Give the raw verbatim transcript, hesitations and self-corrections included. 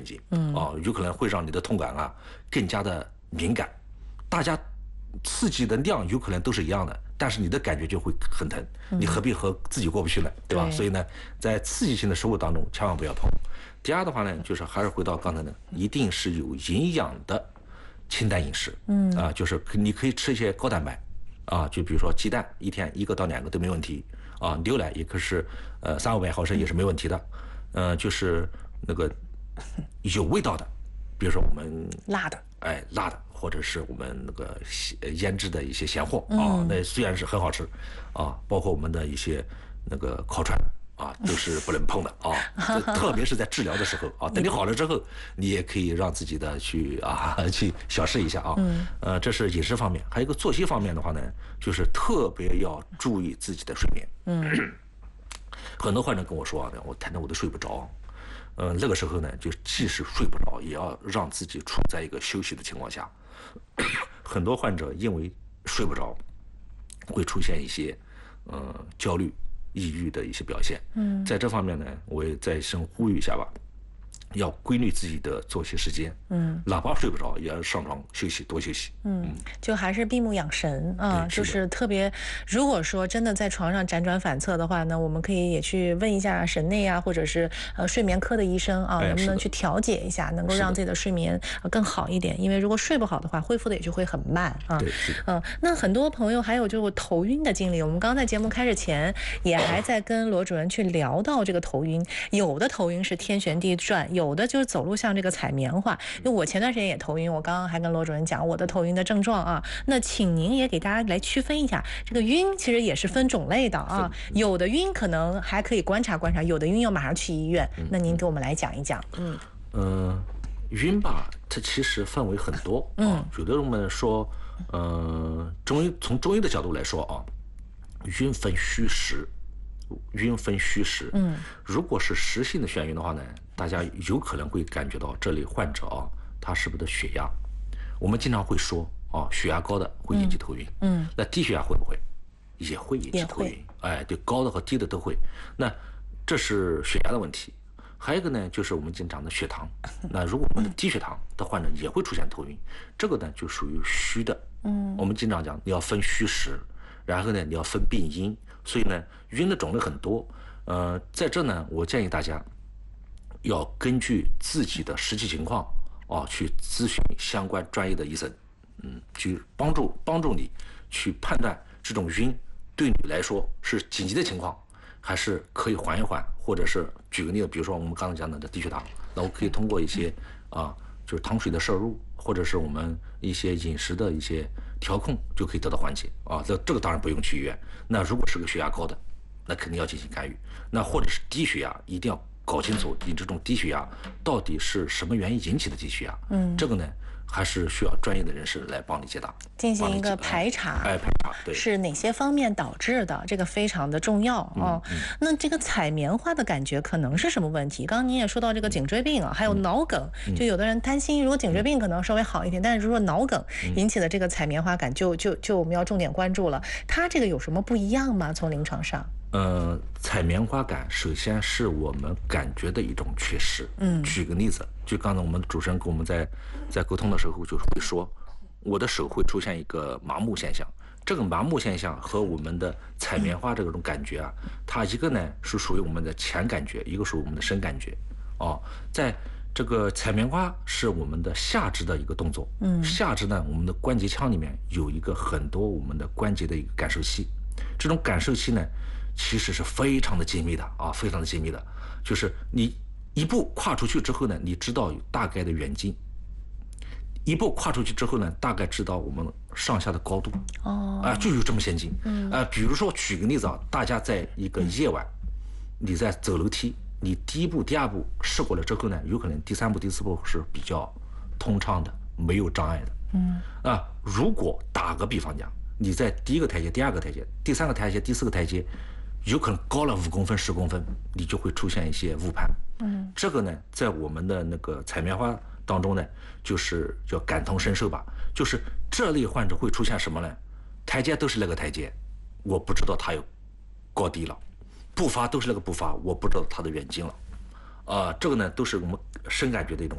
经，嗯，啊，有可能会让你的痛感啊更加的敏感。大家刺激的量有可能都是一样的，但是你的感觉就会很疼，你何必和自己过不去呢？对吧？ 对所以呢，在刺激性的食物当中千万不要碰。第二的话呢，就是还是回到刚才的，一定是有营养的清淡饮食，嗯啊，就是你可以吃一些高蛋白，啊，就比如说鸡蛋，一天一个到两个都没问题，啊，牛奶也可是呃三五百毫升也是没问题的，呃，就是那个有味道的，比如说我们辣的， 哎，辣的，或者是我们那个腌制的一些咸货啊，那虽然是很好吃啊，包括我们的一些那个烤串啊，都是不能碰的啊。特别是在治疗的时候啊，等你好了之后，你也可以让自己的去啊去小试一下啊。呃，这是饮食方面，还有一个作息方面的话呢，就是特别要注意自己的睡眠。嗯，很多患者跟我说啊，我谈谈我都睡不着。呃，那个时候呢，就即使睡不着，也要让自己处在一个休息的情况下。很多患者因为睡不着，会出现一些呃焦虑、抑郁的一些表现。嗯，在这方面呢，我也再深呼吁一下吧。要规律自己的作息时间，嗯，哪怕睡不着，也要上床休息，多休息。 嗯，就还是闭目养神啊，就是特别，如果说真的在床上辗转反侧的话呢，我们可以也去问一下神内啊，或者是呃睡眠科的医生啊，能不能去调节一下，能够让自己的睡眠更好一点？因为如果睡不好的话，恢复的也就会很慢啊。 对，是的。 嗯，那很多朋友还有就是头晕的经历，我们刚刚在节目开始前也还在跟罗主任去聊到这个头晕，有的头晕是天旋地转。有的就是走路像这个踩棉花，因为我前段时间也头晕，我刚刚还跟罗主任讲我的头晕的症状啊。那请您也给大家来区分一下，这个晕其实也是分种类的啊。有的晕可能还可以观察观察，有的晕要马上去医院。那您给我们来讲一讲。嗯呃，晕吧，它其实范围很多啊。嗯，有的人们说，呃，中医从中医的角度来说啊，晕分虚实。晕分虚实，嗯，如果是实性的眩晕的话呢，大家有可能会感觉到这类患者啊，他是不是的血压？我们经常会说啊，血压高的会引起头晕，嗯，那低血压会不会？也会引起头晕，哎，对，高的和低的都会。那这是血压的问题。还有一个呢，就是我们经常的血糖。那如果我们的低血糖的患者也会出现头晕，这个呢就属于虚的。嗯，我们经常讲你要分虚实，然后呢你要分病因。所以呢，晕的种类很多，呃，在这呢，我建议大家要根据自己的实际情况啊，去咨询相关专业的医生，嗯，去帮助帮助你去判断这种晕对你来说是紧急的情况，还是可以缓一缓，或者是举个例子，比如说我们刚才讲的低血糖，那我可以通过一些啊，就是糖水的摄入，或者是我们一些饮食的一些调控就可以得到缓解啊。这这个当然不用去医院。那如果是个血压高的，那肯定要进行干预。那或者是低血压，一定要搞清楚你这种低血压到底是什么原因引起的低血压。嗯，这个呢还是需要专业的人士来帮你解答， 进行一个排查。 哎，排查对， 是哪些方面导致的？这个非常的重要啊。嗯嗯、那这个采棉花的感觉可能是什么问题？刚刚您也说到这个颈椎病啊，还有脑梗，嗯、就有的人担心，如果颈椎病可能稍微好一点，但是如果脑梗引起的这个采棉花感就，就就就我们要重点关注了。它这个有什么不一样吗？从临床上？ 呃，采棉花感首先是我们感觉的一种缺失。嗯，举个例子，就刚才我们主持人跟我们在在沟通的时候就会说，我的手会出现一个麻木现象。这个麻木现象和我们的采棉花这种感觉啊，它一个呢是属于我们的前感觉，一个属于我们的深感觉。哦，在这个采棉花是我们的下肢的一个动作。嗯，下肢呢，我们的关节腔里面有一个很多我们的关节的一个感受器，这种感受器呢。其实是非常的精密的啊，非常的精密的，就是你一步跨出去之后呢，你知道有大概的远近；一步跨出去之后呢，大概知道我们上下的高度。哦，啊，就有这么先进。嗯，啊，比如说举个例子啊，大家在一个夜晚，你在走楼梯，你第一步、第二步试过了之后呢，有可能第三步、第四步是比较通畅的，没有障碍的。嗯，啊，如果打个比方讲，你在第一个台阶、第二个台阶、第三个台阶、第四个台阶。有可能高了五公分、十公分，你就会出现一些误判。嗯，这个呢，在我们的那个采棉花当中呢，就是叫感同身受吧。就是这类患者会出现什么呢？台阶都是那个台阶，我不知道它有高低了；步伐都是那个步伐，我不知道它的远近了。啊、呃，这个呢，都是我们深感觉的一种。